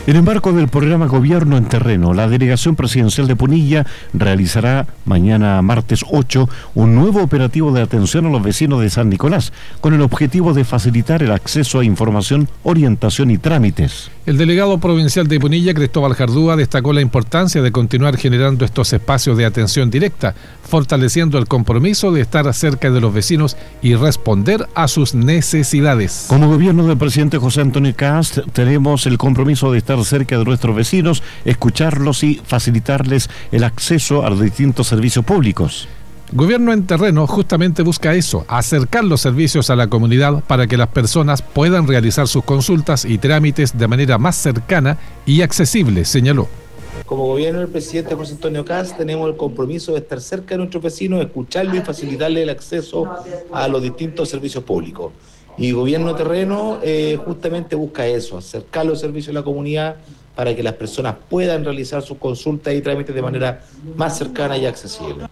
En el marco del programa Gobierno en Terreno, la Delegación Presidencial de Punilla realizará mañana martes 8 un nuevo operativo de atención a los vecinos de San Nicolás, con el objetivo de facilitar el acceso a información, orientación y trámites. El delegado provincial de Punilla, Cristóbal Jardúa, destacó la importancia de continuar generando estos espacios de atención directa, fortaleciendo el compromiso de estar cerca de los vecinos y responder a sus necesidades. Como gobierno del presidente José Antonio Kast, tenemos el compromiso de estar cerca de nuestros vecinos, escucharlos y facilitarles el acceso a los distintos servicios públicos. Gobierno en Terreno justamente busca eso, acercar los servicios a la comunidad para que las personas puedan realizar sus consultas y trámites de manera más cercana y accesible, señaló. Como gobierno del presidente José Antonio Kast tenemos el compromiso de estar cerca de nuestros vecinos, escucharlos y facilitarles el acceso a los distintos servicios públicos. Y Gobierno Terreno justamente busca eso, acercar los servicios a la comunidad para que las personas puedan realizar sus consultas y trámites de manera más cercana y accesible.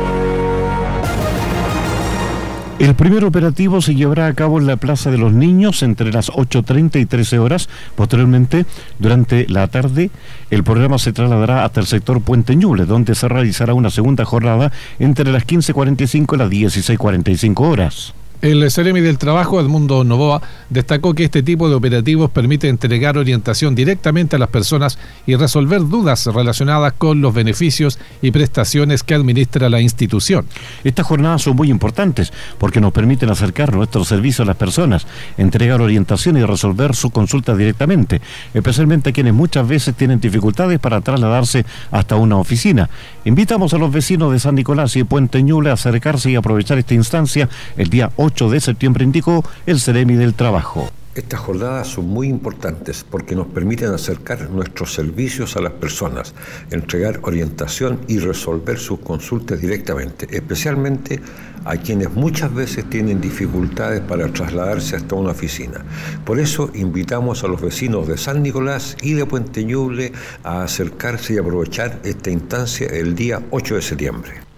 El primer operativo se llevará a cabo en la Plaza de los Niños entre las 8:30 y 13 horas. Posteriormente, durante la tarde, el programa se trasladará hasta el sector Puente Ñuble, donde se realizará una segunda jornada entre las 15:45 y las 16:45 horas. El Ceremi del Trabajo, Edmundo Novoa, destacó que este tipo de operativos permite entregar orientación directamente a las personas y resolver dudas relacionadas con los beneficios y prestaciones que administra la institución. Estas jornadas son muy importantes porque nos permiten acercar nuestros servicios a las personas, entregar orientación y resolver sus consultas directamente, especialmente a quienes muchas veces tienen dificultades para trasladarse hasta una oficina. Invitamos a los vecinos de San Nicolás y Puente Ñuble a acercarse y aprovechar esta instancia el día 8 de septiembre, indicó el Ceremi del Trabajo. Estas jornadas son muy importantes porque nos permiten acercar nuestros servicios a las personas, entregar orientación y resolver sus consultas directamente, especialmente a quienes muchas veces tienen dificultades para trasladarse hasta una oficina. Por eso invitamos a los vecinos de San Nicolás y de Puente Ñuble a acercarse y aprovechar esta instancia el día 8 de septiembre.